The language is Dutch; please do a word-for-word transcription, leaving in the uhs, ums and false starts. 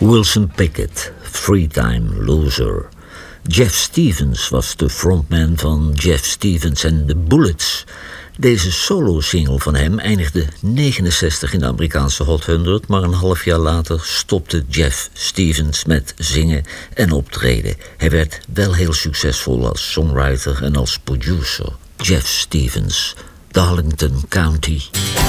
Wilson Pickett, Freetime Loser. Jeff Stevens was de frontman van Jeff Stevens en The Bullets. Deze solo-single van hem eindigde negenenzestig in de Amerikaanse Hot honderd... maar een half jaar later stopte Jeff Stevens met zingen en optreden. Hij werd wel heel succesvol als songwriter en als producer. Jeff Stevens, Darlington County.